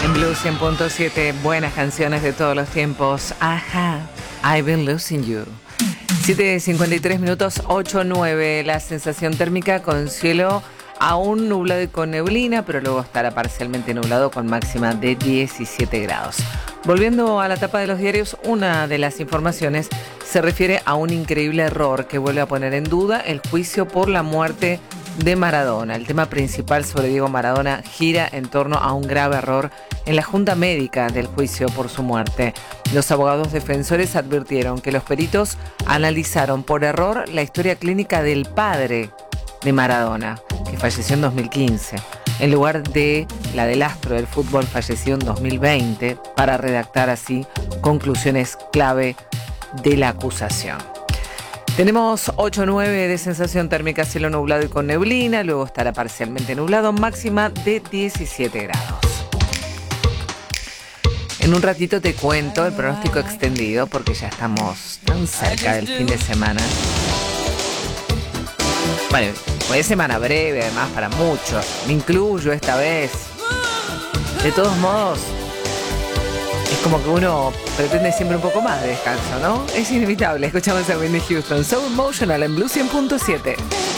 En Blue 100.7, buenas canciones de todos los tiempos. Ajá, I've been losing you. 7:53 minutos, 8:09. La sensación térmica con cielo aún nublado y con neblina, pero luego estará parcialmente nublado con máxima de 17 grados. Volviendo a la tapa de los diarios, una de las informaciones se refiere a un increíble error que vuelve a poner en duda el juicio por la muerte de Maradona. El tema principal sobre Diego Maradona gira en torno a un grave error en la junta médica del juicio por su muerte. Los abogados defensores advirtieron que los peritos analizaron por error la historia clínica del padre de Maradona, que falleció en 2015, en lugar de la del astro del fútbol fallecido en 2020, para redactar así conclusiones clave de la acusación. Tenemos 8:09 de sensación térmica, cielo nublado y con neblina, luego estará parcialmente nublado, máxima de 17 grados. En un ratito te cuento el pronóstico extendido porque ya estamos tan cerca del fin de semana. Bueno, fue semana breve además para muchos, me incluyo esta vez. De todos modos, es como que uno pretende siempre un poco más de descanso, ¿no? Es inevitable. Escuchamos a Whitney Houston, So Emotional en Blue 100.7.